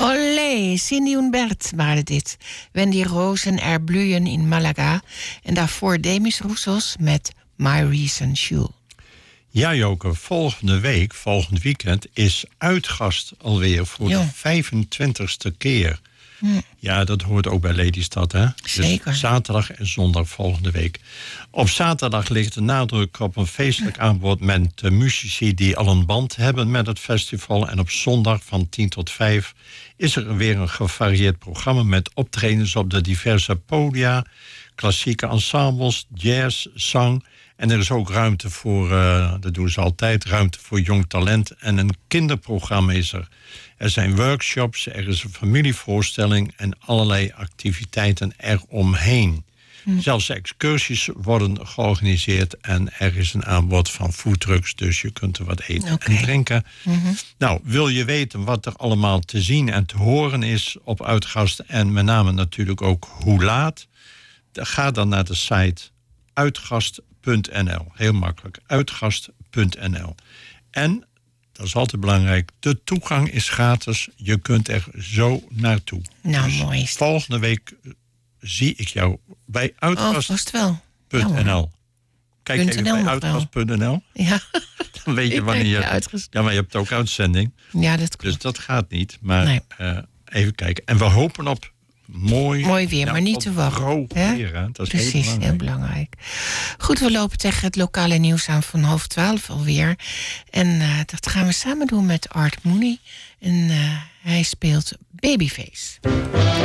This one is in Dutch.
Olé, Cindy en Bert waren dit. Wendy Rozen er bloeien in Malaga. En daarvoor Demis Roussos met My Reason Jule. Ja, Joke, volgend weekend is Uitgast alweer voor de 25ste keer. Ja, dat hoort ook bij Lelystad, hè? Zeker. Dus zaterdag en zondag volgende week. Op zaterdag ligt de nadruk op een feestelijk aanbod met muzici die al een band hebben met het festival. En op zondag van 10 tot 5 is er weer een gevarieerd programma met optredens op de diverse podia, klassieke ensembles, jazz, zang. En er is ook ruimte voor, dat doen ze altijd, ruimte voor jong talent. En een kinderprogramma is er. Er zijn workshops, er is een familievoorstelling en allerlei activiteiten eromheen. Zelfs excursies worden georganiseerd en er is een aanbod van foodtrucks, dus je kunt er wat eten en drinken. Nou, wil je weten wat er allemaal te zien en te horen is op Uitgast en met name natuurlijk ook hoe laat? Ga dan naar de site uitgast.nl. Heel makkelijk, uitgast.nl. En, dat is altijd belangrijk, de toegang is gratis. Je kunt er zo naartoe. Nou, dus mooi. Volgende week zie ik jou bij uitgast.nl. Kijk even bij uitgast.nl. Ja. Dan weet je wanneer je... Ja, maar je hebt ook uitzending. Ja, dat klopt. Dus dat gaat niet. Maar even kijken. En we hopen op mooi weer, maar niet te warm. Droog weer, hè? Dat is precies, heel belangrijk. Goed, we lopen tegen het lokale nieuws aan van 11:30 alweer. En dat gaan we samen doen met Art Mooney. En hij speelt Babyface.